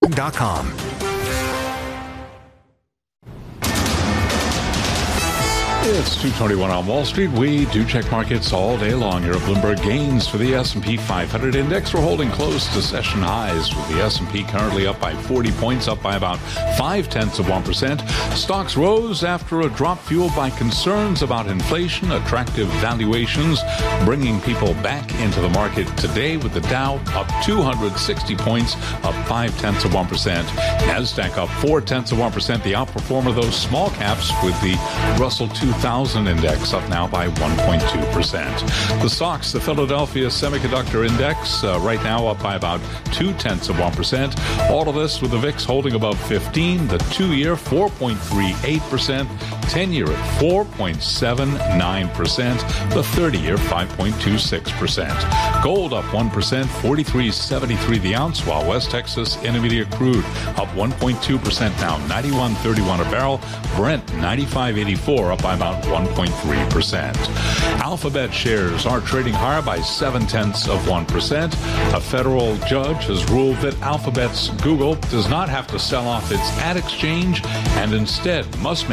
BloombergNews.com. It's 2:21 on Wall Street. We do check markets all day long here at Bloomberg. Gains for the S&P 500 index. We're holding close to session highs with the S&P currently up by 40 points, up by about 0.5%. Stocks rose after a drop fueled by concerns about inflation, attractive valuations, bringing people back into the market today with the Dow up 260 points, up 0.5%. NASDAQ up 0.4%. The outperformer, those small caps, with the Russell 2000 index up now by 1.2%. The SOX, the Philadelphia Semiconductor Index, right now up by about 0.2%. All of this with the VIX holding above 15, the 2-year 4.38%, 10-year at 4.79%, the 30-year 5.26%. Gold up 1%, 43.73 the ounce, while West Texas Intermediate crude up 1.2% now, 91.31 a barrel. Brent 95.84, up by about 1.3%. Alphabet shares are trading higher by 0.7%. A federal judge has ruled that Alphabet's Google does not have to sell off its ad exchange and instead must